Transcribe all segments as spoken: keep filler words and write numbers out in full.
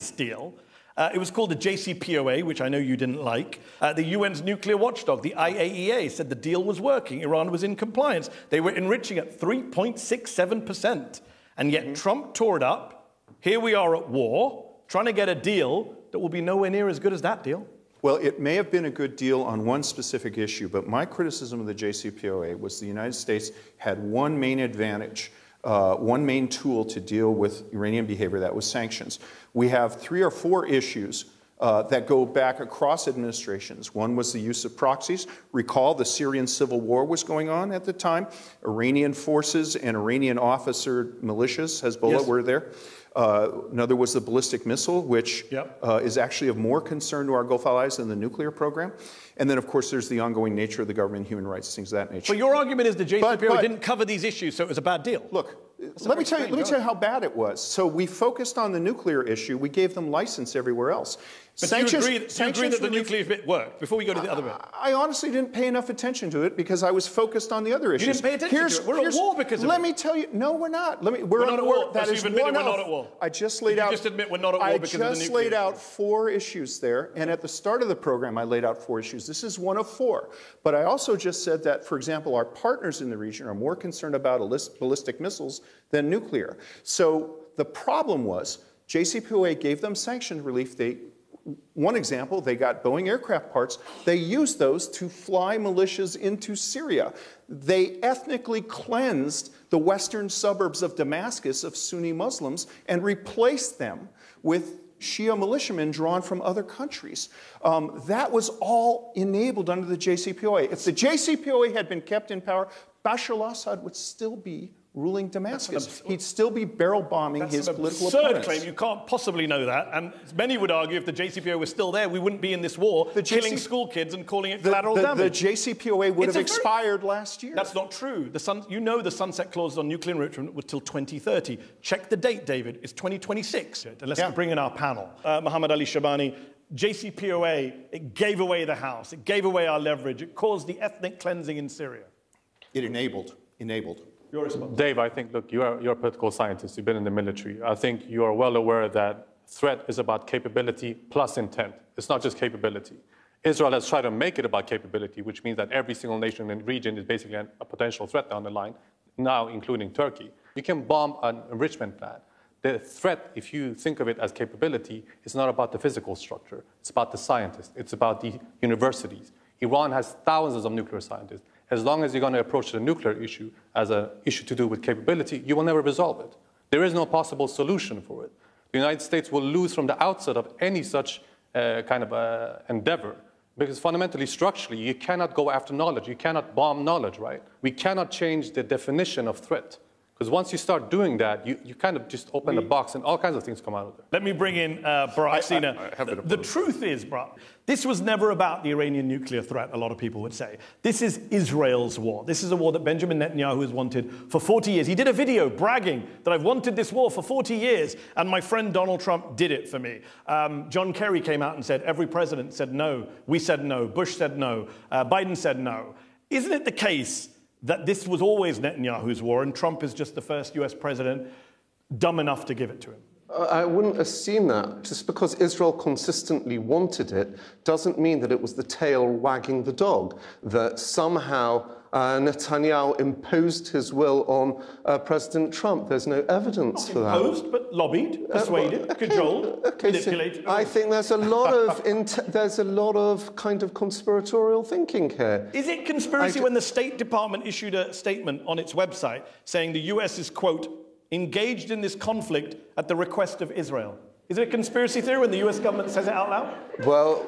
this deal. Uh, it was called the J C P O A, which I know you didn't like. Uh, the U N's nuclear watchdog, the I A E A, said the deal was working. Iran was in compliance. They were enriching at three point six seven percent. And yet mm-hmm. Trump tore it up. Here we are at war, trying to get a deal that will be nowhere near as good as that deal. Well, it may have been a good deal on one specific issue, but my criticism of the J C P O A was the United States had one main advantage, uh, one main tool to deal with Iranian behavior, that was sanctions. We have three or four issues uh, that go back across administrations. One was the use of proxies. Recall the Syrian civil war was going on at the time. Iranian forces and Iranian officer militias, Hezbollah, yes. were there. Uh, another was the ballistic missile, which yep. uh, is actually of more concern to our Gulf allies than the nuclear program. And then, of course, there's the ongoing nature of the government, human rights, things of that nature. But your argument is the J C P O A but, but, didn't cover these issues, so it was a bad deal. Look, let me tell you. Let me tell you how bad it was. So we focused on the nuclear issue. We gave them license everywhere else. But sanctions, do you agree, do you agree that the nuclear bit worked? Before we go to the other bit, I honestly didn't pay enough attention to it because I was focused on the other issues. You didn't pay attention here's, to it. We're at war because of let it. Let me tell you. No, we're not. Let me. We're, we're not at war. war. That so is you've admitted one we're of, not at war. I just laid Did out. You just admit we're not at war I because of the nuclear. I just laid out four issues there, and at the start of the program, I laid out four issues. This is one of four. But I also just said that, for example, our partners in the region are more concerned about ballistic missiles than nuclear. So the problem was J C P O A gave them sanction relief. They One example, they got Boeing aircraft parts. They used those to fly militias into Syria. They ethnically cleansed the western suburbs of Damascus of Sunni Muslims and replaced them with Shia militiamen drawn from other countries. Um, that was all enabled under the J C P O A. If the J C P O A had been kept in power, Bashar al-Assad would still be ruling Damascus. He'd still be barrel bombing That's his an political absurd opponents. claim. You can't possibly know that. And many would argue if the J C P O A was still there, we wouldn't be in this war, the killing school kids and calling it the, collateral the, damage. The J C P O A would it's have expired very, last year. That's not true. The sun, you know the sunset clause on nuclear enrichment was till twenty thirty. Check the date, David. It's twenty twenty-six. Let's yeah. bring in our panel. Uh, Mohammed Ali Shabani, J C P O A, it gave away the house. It gave away our leverage. It caused the ethnic cleansing in Syria. It enabled. Enabled. Your response. Dave, I think, look, you're, you're a political scientist. You've been in the military. I think you are well aware that threat is about capability plus intent. It's not just capability. Israel has tried to make it about capability, which means that every single nation in the region is basically an, a potential threat down the line, now including Turkey. You can bomb an enrichment plant. The threat, if you think of it as capability, is not about the physical structure. It's about the scientists. It's about the universities. Iran has thousands of nuclear scientists. As long as you're going to approach the nuclear issue as an issue to do with capability, you will never resolve it. There is no possible solution for it. The United States will lose from the outset of any such uh, kind of uh, endeavor, because fundamentally, structurally, you cannot go after knowledge. You cannot bomb knowledge, right? We cannot change the definition of threat. Because once you start doing that, you, you kind of just open we, the box and all kinds of things come out of there. Let me bring in uh, Barak Sina. The, the truth is, Barak, this was never about the Iranian nuclear threat, a lot of people would say. This is Israel's war. This is a war that Benjamin Netanyahu has wanted for forty years. He did a video bragging that I've wanted this war for forty years, and my friend Donald Trump did it for me. Um, John Kerry came out and said, every president said no. We said no. Bush said no. Uh, Biden said no. Isn't it the case that this was always Netanyahu's war, and Trump is just the first U S president dumb enough to give it to him? I wouldn't assume that. Just because Israel consistently wanted it doesn't mean that it was the tail wagging the dog, that somehow uh, Netanyahu imposed his will on uh, President Trump. There's no evidence Not for that. Imposed, but lobbied, persuaded, uh, well, okay, cajoled, okay, manipulated. So I think there's a lot of int- there's a lot of kind of conspiratorial thinking here. Is it conspiracy d- when the State Department issued a statement on its website saying the U S is, quote, engaged in this conflict at the request of Israel? Is it a conspiracy theory when the U S government says it out loud? Well,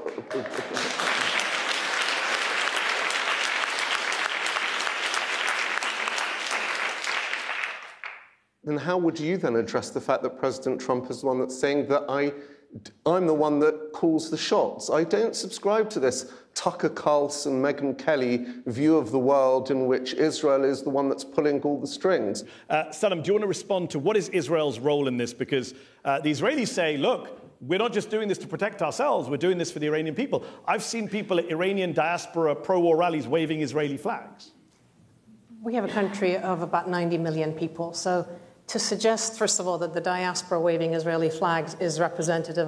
then how would you then address the fact that President Trump is the one that's saying that I, I'm the one that calls the shots? I don't subscribe to this Tucker Carlson, Megyn Kelly view of the world in which Israel is the one that's pulling all the strings. Uh, Saddam, do you want to respond to what is Israel's role in this? Because uh, the Israelis say, look, we're not just doing this to protect ourselves, we're doing this for the Iranian people. I've seen people at Iranian diaspora pro-war rallies waving Israeli flags. We have a country of about ninety million people, so to suggest, first of all, that the diaspora waving Israeli flags is representative